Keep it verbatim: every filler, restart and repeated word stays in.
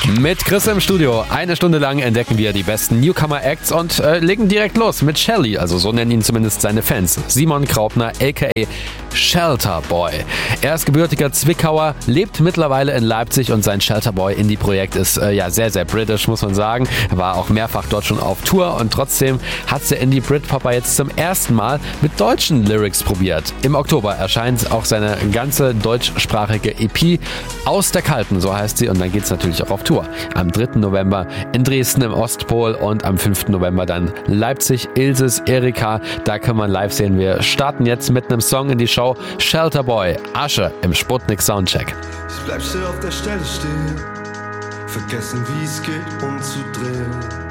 Mit Chris im Studio. Eine Stunde lang entdecken wir die besten Newcomer-Acts und äh, legen direkt los mit Shelly, also so nennen ihn zumindest seine Fans. Simon Kraupner, aka Shelterboy. Er ist gebürtiger Zwickauer, lebt mittlerweile in Leipzig und sein Shelterboy-Indie-Projekt ist äh, ja sehr, sehr britisch, muss man sagen. Er war auch mehrfach dort schon auf Tour und trotzdem hat der Indie-Brit-Popper jetzt zum ersten Mal mit deutschen Lyrics probiert. Im Oktober erscheint auch seine ganze deutschsprachige E P Aus der Kalten, so heißt sie, und dann geht's natürlich auch auf Tour. Am dritten November in Dresden im Ostpol und am fünften November dann Leipzig, Ilses, Erika. Da kann man live sehen. Wir starten jetzt mit einem Song in die Show. Shelterboy, Asche im Sputnik Soundcheck. Ich bleib still auf der Stelle stehen, vergessen wie es geht umzudrehen.